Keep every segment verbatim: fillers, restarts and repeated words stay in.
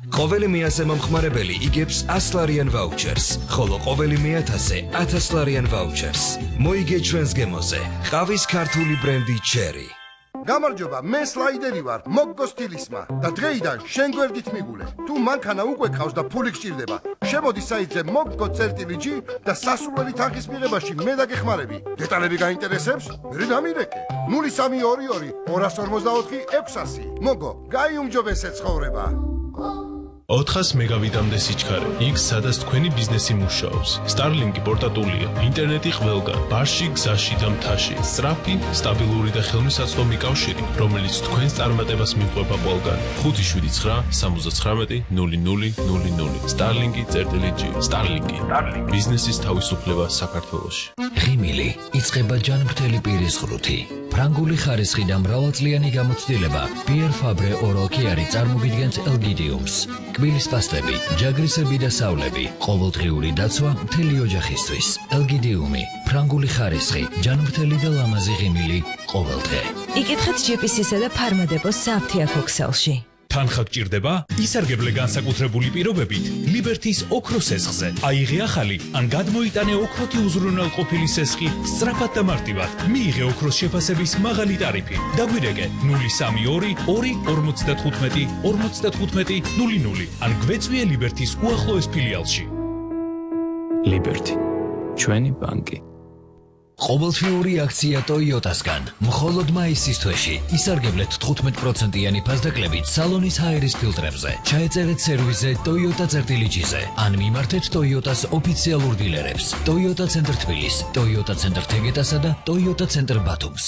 ყოველი მეათე მომხმარებელი იგებს ასლარიან ვაუჩერს, ხოლო ყოველი მეათასე ათასლარიან ვაუჩერს. მოიგე ჩვენს გემოზე. ყავის ქართული ბრენდი ჩერი. გამარჯობა, მე სლაიდერი ვარ, მოგგო სტილისმა და დღეიდან შენ გვერდით მიგულე. თუ მანქანა უკვე ყავს და ფული გჭირდება, შემოდი საიტზე მოგგო წერტილი ჯი და სასურველი თანხის მიღებაში მე დაგეხმარები. დეტალები გაინტერესებს? მე დამირეკე. ნული სამი ორი ორი ორას ორმოცდაოთხი ექვსასი. მოგო, გაიუმჯობესე ცხოვრება. ოთხას მეგავიდამდე სიჩქარე, იქ სადაც თქვენი ბიზნესი მუშაობს. Starlink პორტატულია, ინტერნეტი ყველგან, ბარში, გზაში და მთაში. სწრაფი, სტაბილური და ხელმისაწვდომი კავშირი, რომელიც თქვენს წარმატებას მიყვება ყველგან. ხუთი შვიდი ცხრა სამოცდათხრამეტი ნული ნული ნული ნული. Starlink-ი წერტილი ჯი. Starlink-ი. ბიზნესის თავისუფლება საქართველოში. ღიმილი იწყება ჯანმრთელი პირის ღრუთი. ფრანგული ხარისხი და მრავალწლიანი გამოცდილება Pierre Fabre Oral Care წარმოგიდგენთ ელგიდიუმს. კბილის პასტები, ჯაგრისები და სავლები, ყოველდღიური დაცვა მთელი ოჯახისთვის. ელგიდიუმი, ფრანგული ხარისხი, ჯანმრთელი და ლამაზი ღიმილი ყოველდღე. იკითხეთ ჯი პი სი-სა და ფარმადეპოს საფთიაქ ოქსელში. თანხა გჭირდება? ისარგებლე განსაკუთრებული პირობებით ლიბერთის ოქროს სესხზე. აიღე ახალი ან გადმოიტანე ოქროთი უზრუნველყოფილი სესხი სწრაფად და მარტივად. მიიღე ოქროს შეფასების მაღალი ტარიფი. დაგვირეკე ნული სამი ორი ორი ორმოცდათხუთმეტი ორმოცდათხუთმეტი ნული ნული ან გვეწვიე ლიბერთის უახლოეს ფილიალში. ლიბერთი, ჩვენი ბანკი. ყოველთვიური აქცია Toyota-სგან. მხოლოდ მაისის თვეში ისარგებლეთ თხუთმეტ პროცენტიანი ფასდაკლებით სალონის ჰაერის ფილტრებზე. ჩაეწერეთ სერვისზე Toyota წერტილი ჯი-ზე ან მიმართეთ Toyota-s ოფიციალურ დილერებს. Toyota ცენტრ თბილის, Toyota ცენტრ თეგეტასა და Toyota ცენტრ ბათუმს.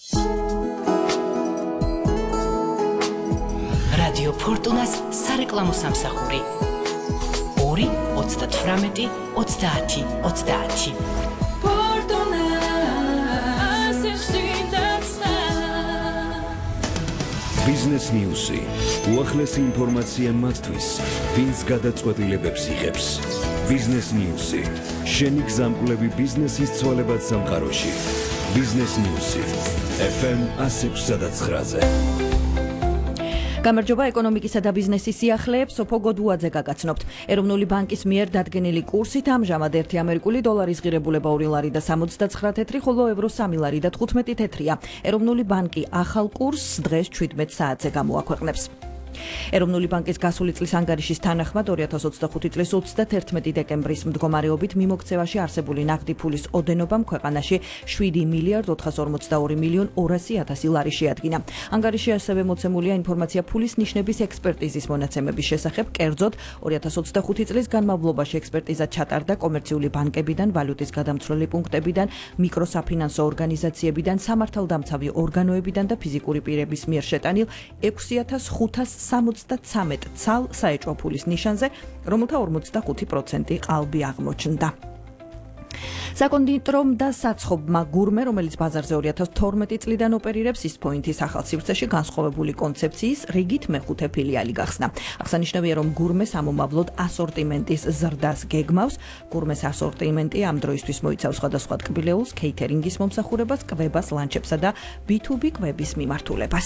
რადიო ფორტუნას სარეკლამო სამსახური. ორი ოცდათვრამეტი ოცდაათი ოცდაათი. Business News-ი უახლესი ინფორმაცია მათთვის, ვინც გადაწყვეტილებებს იღებს. Business News-ი შენი გზამკვლევი ბიზნესის ცვალებად სამყაროში. Business News-ი ეფ ემ ათი ოცდაოთხ ცხრაზე. გამარჯობა, ეკონომიკისა და ბიზნესის სიახლეებს სოფო გოდუაძე გაგაცნობთ. ეროვნული ბანკის მიერ დადგენილი კურსით ამჟამად ერთი ამერიკული დოლარის ღირებულება ორი ლარი და სამოცდაცხრა თეთრი, ხოლო ევრო სამი ლარი და თხუთმეტი თეთრია. ეროვნული ბანკი ახალ კურსს დღეს შვიდმეტ საათზე გამოაქვეყნებს. ეროვნული ბანკის გასული წლის ანგარიშის თანახმად ორი ათას ოცდახუთი წლის ოცდათერთმეტი დეკემბრის მდგომარეობით მიმოქცევაში არსებული ნაღდი ფულის ოდენობამ ქვეყანაში შვიდი მილიარდ ოთხასორმოცდაორი მილიონ ორასი ათასი ლარი შეადგინა. ანგარიში ასევე მოცემულია ინფორმაცია ფულის ნიშნების ექსპერტიზის მონაცემების შესახებ. კერძოდ ორი ათას ოცდახუთი წლის განმავლობაში ექსპერტიზა ჩატარდა კომერციული ბანკებიდან, ვალუტის გადამცვლელი პუნქტებიდან, მიკროსაფინანსო ორგანიზაციებიდან, სამართალდამცავი ორგანოებიდან და ფიზიკური პირების მიერ შეტანილ ექვსი ათას ხუთას სამოცდაცამეტ ცალ საეჭვო ფულის ნიშანზე, რომელთა ორმოცდახუთი პროცენტი ყალბი აღმოჩნდა. საკონდიტრომ და საცხობმა გურმე, რომელიც ბაზარზე ორი ათას თორმეტი წლიდან ოპერირებს, ისპოინთის ახალ სივრცეში განსხვავებული კონცეფციის რიგით მეხუთე ფილიალი გახსნა. აღსანიშნავია, რომ გურმეს ამომავლოდ ასორტიმენტის ზრდას გეგმავს. გურმეს ასორტიმენტი ამ დროისთვის მოიცავს სხვადასხვა ტკბილეულს, კეითერინგის მომსახურებას, კვებას, ლანჩებსა და ბი თუ ბი კვების მიმართულებას.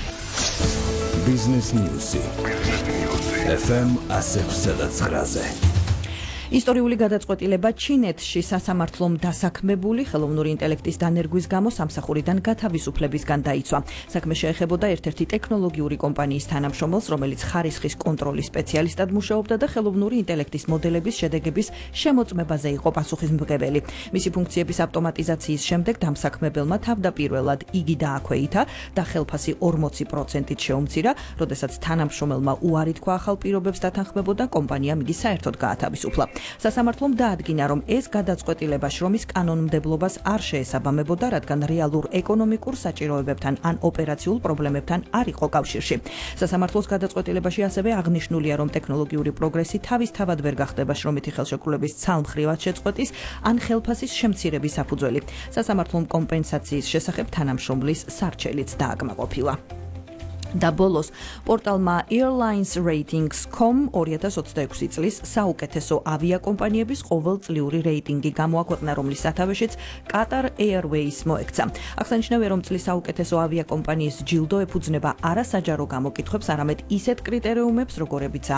Business News-ი ეფ ემ ათი ოცდაოთხ ცხრაზე. ისტორიული გადაწყვეტილება ჩინეთში სასამართლომ დასაქმებული ხელოვნური ინტელექტის დანერგვის გამო სამსახურიდან გათავისუფლებისგან დაიცვა. საქმე შეეხებოდა ერთ-ერთი ტექნოლოგიური კომპანიის თანამშრომელს, რომელიც ხარისხის კონტროლის სპეციალისტად მუშაობდა და ხელოვნური ინტელექტის მოდელების შედეგების შემოწმებაზე იყო პასუხისმგებელი. მისი ფუნქციების ავტომატიზაციის შემდეგ დამსაქმებელმა თავდაპირველად იგი დააქვეითა და ხელფასი ორმოცი პროცენტით შეუმცირა, როდესაც თანამშრომელმა უარი თქვა ახალ პირობებს დათანხმებოდა, კომპანიამ იგი საერთოდ გაათავისუფლა. სასამართლომ დაადგინა, რომ ეს გადაწყვეტილება შრომის კანონმდებლობას არ შეესაბამებოდა, რადგან რეალურ ეკონომიკურ საჭიროებებთან ან ოპერაციულ პრობლემებთან არ იყო კავშირში. სასამართლოს გადაწყვეტილებაში ასევე აღნიშნულია, რომ ტექნოლოგიური პროგრესი თავისთავად ვერ გახდება შრომითი ხელშეკრულების ცალმხრივად შეწყვეტის ან ხელფასის შემცირების საფუძველი. სასამართლომ კომპენსაციის შესახებ თანამშრომლის სარჩელიც დააკმაყოფილა. და ბოლოს პორტალმა airlines ratings dot com ორი ათას ოცდაექვსი წლის საუკეთესო ავიაკომპანიების ყოველწლიური რეიტინგი გამოაქვეყნა, რომლის სათავეშიც Qatar Airways მოექცა. აღსანიშნავია, რომ წლის საუკეთესო ავიაკომპანიის ჯილდო ეფუძნება არა საჯარო გამოკითხვებს, არამედ ისეთ კრიტერიუმებს, როგორებიცაა